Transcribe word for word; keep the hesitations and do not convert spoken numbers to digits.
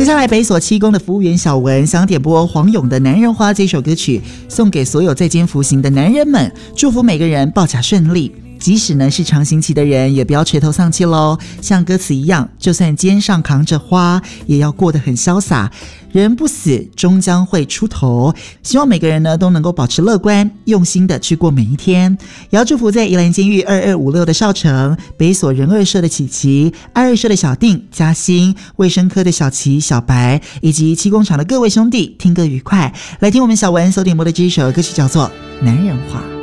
下来北所七公的服务员小文想点播黄勇的《男人花》这首歌曲，送给所有在监服刑的男人们，祝福每个人报甲顺利。即使呢是长刑期的人，也不要垂头丧气咯，像歌词一样，就算肩上扛着花，也要过得很潇洒。人不死，终将会出头。希望每个人呢都能够保持乐观，用心的去过每一天。也要祝福在宜兰监狱二二五六的少成、北所人二社的琪琪、二二社的小定、嘉欣、卫生科的小琪、小白，以及七工厂的各位兄弟，听歌愉快。来听我们小文所点播的这一首歌曲，叫做《男人话》。